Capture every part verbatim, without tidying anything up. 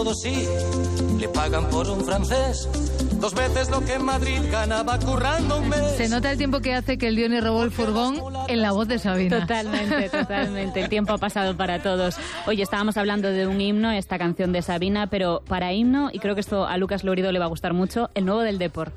Todo sí, le pagan por un francés, dos veces lo que en Madrid ganaba currando un mes. Se nota el tiempo que hace que el Diony robó el furgón en la voz de Sabina. Totalmente, totalmente. El tiempo ha pasado para todos. Oye, estábamos hablando de un himno, esta canción de Sabina, pero para himno, y creo que esto a Lucas Lorido le va a gustar mucho, el nuevo del Depor.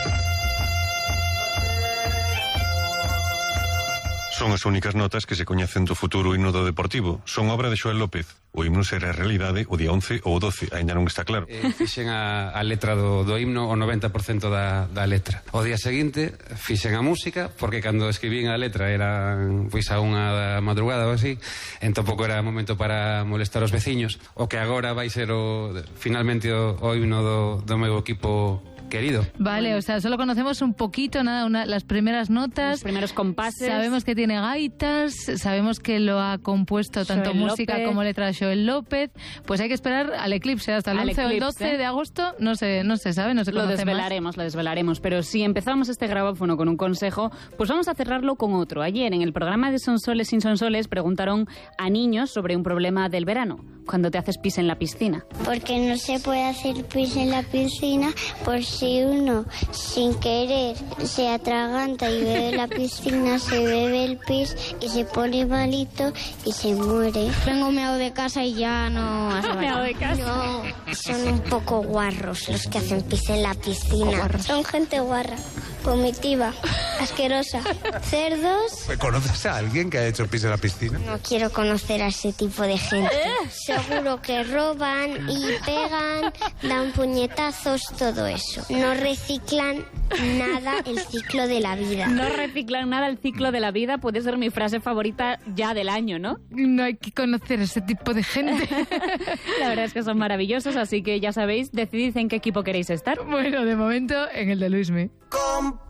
Son as únicas notas que se coñecen do futuro himno do Deportivo. Son obra de Xoel López. O himno será realidade o día once ou doce, aínda non está claro. Eh, fixen a, a letra do, do himno o noventa por cento da, da letra. O día seguinte fixen a música, porque cando escribín a letra era pois a unha da madrugada ou así, entón pouco era momento para molestar os veciños. O que agora vai ser o, finalmente o, o himno do, do meu equipo querido. Vale, o sea, solo conocemos un poquito, nada, una, las primeras notas. Los primeros compases. Sabemos que tiene gaitas, sabemos que lo ha compuesto tanto Xoel música López. como letra de Xoel López. Pues hay que esperar al eclipse, hasta el Al once o el eclipse. doce de agosto, no se, no se sabe, no se Lo conoce desvelaremos, lo desvelaremos. Pero si empezamos este grabófono con un consejo, pues vamos a cerrarlo con otro. Ayer en el programa de Sonsoles sin Sonsoles preguntaron a niños sobre un problema del verano, cuando te haces pis en la piscina. Porque no se puede hacer pis en la piscina por si uno sin querer se atraganta y bebe la piscina, se bebe el pis y se pone malito y se muere. Vengo meado de casa y ya no hace Meado de casa. No, son un poco guarros los que hacen pis en la piscina. Son gente guarra, vomitiva, asquerosa. Cerdos. ¿Conoces a alguien que ha hecho pis en la piscina? No quiero conocer a ese tipo de gente. Seguro que roban y pegan, dan puñetazos, todo eso. No reciclan nada el ciclo de la vida. No reciclan nada el ciclo de la vida, puede ser mi frase favorita ya del año, ¿no? No hay que conocer a ese tipo de gente. La verdad es que son maravillosos, así que ya sabéis, decidid en qué equipo queréis estar. Bueno, de momento en el de Luismi.